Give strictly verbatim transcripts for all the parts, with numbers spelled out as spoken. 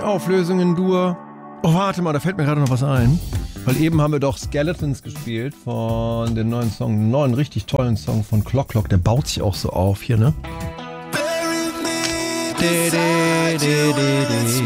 Auflösung in Dur. Oh, warte mal, da fällt mir gerade noch was ein. Weil eben haben wir doch Skeletons gespielt von dem neuen Song, einen neuen, richtig tollen Song von Clock Clock. Der baut sich auch so auf hier, ne? De, de, de, de, de.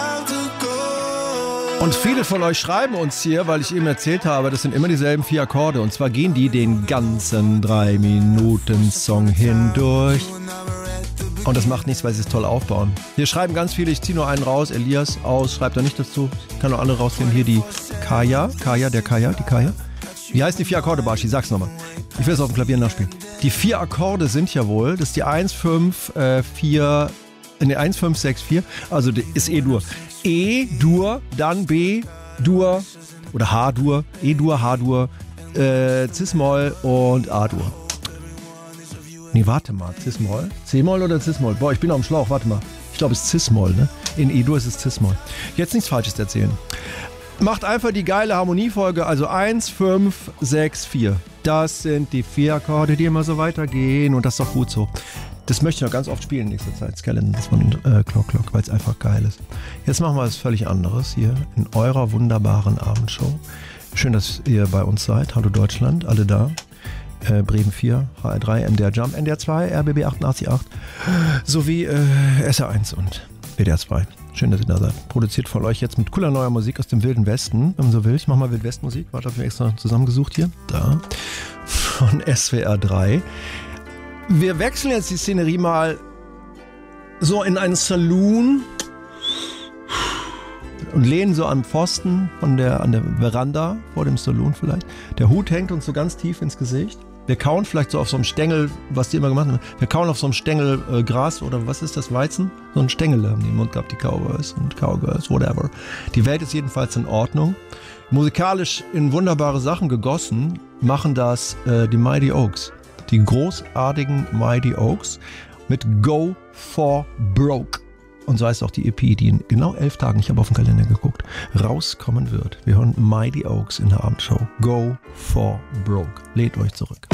Und viele von euch schreiben uns hier, weil ich eben erzählt habe, das sind immer dieselben vier Akkorde. Und zwar gehen die den ganzen drei Minuten Song hindurch. Und das macht nichts, weil sie es toll aufbauen. Hier schreiben ganz viele, ich ziehe nur einen raus, Elias aus, schreibt da nicht dazu. Ich kann nur alle rausnehmen. Hier die Kaya, Kaya, der Kaya, die Kaya. Wie heißt die vier Akkorde, Barschi? Sag's nochmal. Ich will es auf dem Klavier nachspielen. Die vier Akkorde sind ja wohl, das ist die eins, fünf, vier, ne, eins, fünf, sechs, vier. Also die ist E-Dur. E, Dur, dann B, Dur oder H-Dur, E-Dur, H-Dur, äh, Cis-Moll und A-Dur. Nee, warte mal, Cis-Moll? C-Moll oder Cis-Moll? Boah, ich bin auf dem Schlauch, warte mal. Ich glaube, es ist Cis-Moll, ne? In E-Dur ist es Cis-Moll. Jetzt nichts Falsches erzählen. Macht einfach die geile Harmoniefolge, also eins, fünf, sechs, vier. Das sind die vier Akkorde, die immer so weitergehen und das ist doch gut so. Das möchte ich noch ganz oft spielen in nächster Zeit, Skeletons von äh, Clock Clock, weil es einfach geil ist. Jetzt machen wir was völlig anderes hier in eurer wunderbaren Abendshow. Schön, dass ihr bei uns seid. Hallo Deutschland, alle da. Äh, Bremen vier, H R drei, M D R Jump, N D R zwei, R B B achtundachtzig Komma acht sowie äh, S R eins und W D R zwei. Schön, dass ihr da seid. Produziert von euch jetzt mit cooler neuer Musik aus dem Wilden Westen, wenn man so will. Ich mach mal Wildwest-Musik. Warte, hab ich mir extra zusammengesucht hier. Da. Von S W R drei. Wir wechseln jetzt die Szenerie mal so in einen Saloon und lehnen so am Pfosten von der, an der Veranda vor dem Saloon vielleicht. Der Hut hängt uns so ganz tief ins Gesicht. Wir kauen vielleicht so auf so einem Stängel, was die immer gemacht haben. Wir kauen auf so einem Stängel äh, Gras oder was ist das, Weizen? So ein Stängel haben die im Mund gehabt, die Cowboys und Cowgirls, whatever. Die Welt ist jedenfalls in Ordnung. Musikalisch in wunderbare Sachen gegossen machen das äh, die Mighty Oaks. Die großartigen Mighty Oaks mit Go for Broke. Und so heißt auch die E P, die in genau elf Tagen, ich habe auf den Kalender geguckt, rauskommen wird. Wir hören Mighty Oaks in der Abendshow. Go for Broke. Lädt euch zurück.